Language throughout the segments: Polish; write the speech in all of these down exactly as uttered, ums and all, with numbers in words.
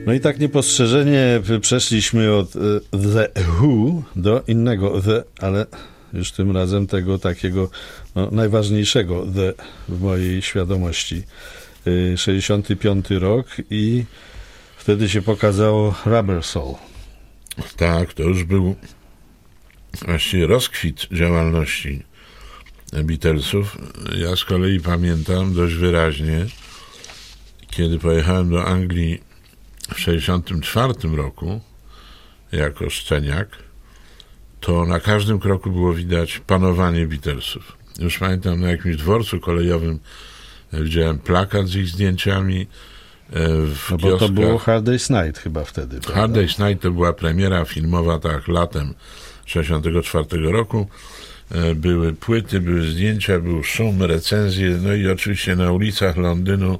No i tak niepostrzeżenie przeszliśmy od The Who do innego The, ale już tym razem tego takiego no, najważniejszego The w mojej świadomości. sześćdziesiąty piąty rok i wtedy się pokazało Rubber Soul. Tak, to już był właściwie rozkwit działalności Beatlesów. Ja z kolei pamiętam dość wyraźnie, kiedy pojechałem do Anglii w sześćdziesiątym czwartym roku jako szczeniak, to na każdym kroku było widać panowanie Beatlesów. Już pamiętam, na jakimś dworcu kolejowym widziałem plakat z ich zdjęciami. W no bo kioskach. To było Hard Day's Night chyba wtedy. Prawda? Hard Day's Night to była premiera filmowa tak latem sześćdziesiątego czwartego roku. Były płyty, były zdjęcia, był szum, recenzje, no i oczywiście na ulicach Londynu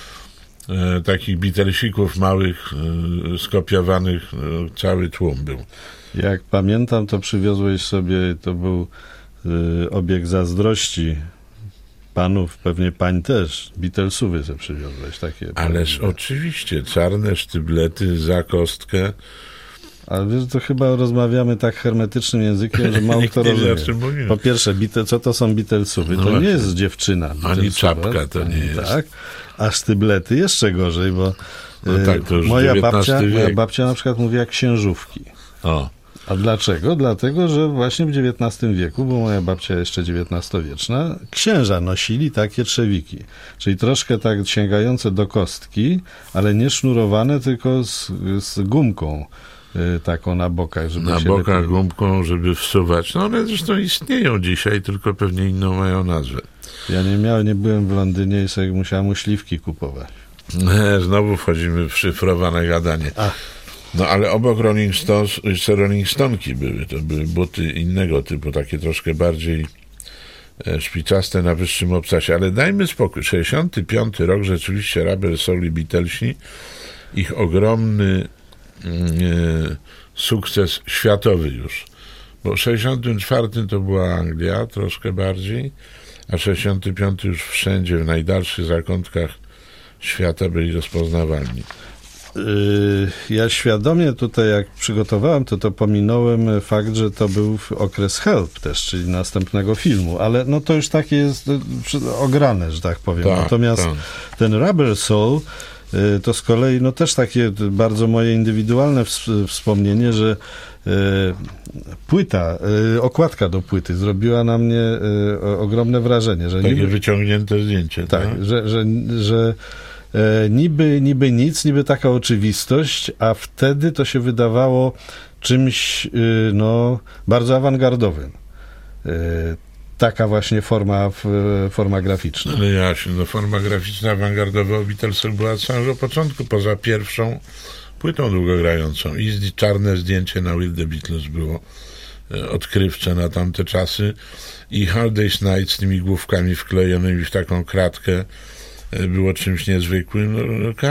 e, takich Beatlesików małych, e, skopiowanych, e, cały tłum był. Jak pamiętam, to przywiozłeś sobie, to był y, obieg zazdrości panów, pewnie pań też, Beatlesówy sobie przywiozłeś takie. Ależ pewnie. Oczywiście, czarne sztyblety za kostkę. Ale wiesz, to chyba rozmawiamy tak hermetycznym językiem, że mało kto rozumie. Po pierwsze, Beatle, co to są Beatlesówy? To no nie jest dziewczyna. Ani czapka to nie jest. Tak, a sztyblety jeszcze gorzej, bo no tak, to już moja, babcia, moja babcia na przykład mówiła księżówki. O. A dlaczego? Dlatego, że właśnie w dziewiętnastym wieku, bo moja babcia jeszcze dziewiętnastowieczna, księża nosili takie trzewiki. Czyli troszkę tak sięgające do kostki, ale nie sznurowane, tylko z, z gumką y, taką na bokach. Żeby na się bokach lepiej... gumką, żeby wsuwać. No one zresztą istnieją dzisiaj, tylko pewnie inną mają nazwę. Ja nie miałem, nie byłem w Londynie i sobie musiałem uśliwki kupować. Nie, znowu wchodzimy w szyfrowane gadanie. A. No ale obok Rolling Stones jeszcze Rolling Stonki były. To były buty innego typu, takie troszkę bardziej e, szpiczaste na wyższym obcasie. Ale dajmy spokój. sześćdziesiąty piąty rok, rzeczywiście Rubber Soul i Beatlesi, ich ogromny e, sukces światowy już. Bo w sześćdziesiątym czwartym to była Anglia troszkę bardziej, a sześćdziesiąty piąty już wszędzie, w najdalszych zakątkach świata byli rozpoznawalni. Ja świadomie tutaj, jak przygotowałem, to to pominąłem fakt, że to był okres Help też, czyli następnego filmu, ale no to już takie jest ograne, że tak powiem. Tak, Natomiast tak. Ten Rubber Soul to z kolei no też takie bardzo moje indywidualne wspomnienie, że płyta, okładka do płyty zrobiła na mnie ogromne wrażenie. Że takie niby, wyciągnięte zdjęcie. Tak, tak? że, że, że E, niby, niby nic, niby taka oczywistość, a wtedy to się wydawało czymś y, no, bardzo awangardowym. Y, taka właśnie forma, f, forma graficzna. Ale Jasiu, no forma graficzna awangardowa u Beatlesów była od samego początku, poza pierwszą płytą długogrającą. I czarne zdjęcie na With the Beatles było e, odkrywcze na tamte czasy. I Hard Day's Night z tymi główkami wklejonymi w taką kratkę było czymś niezwykłym. No,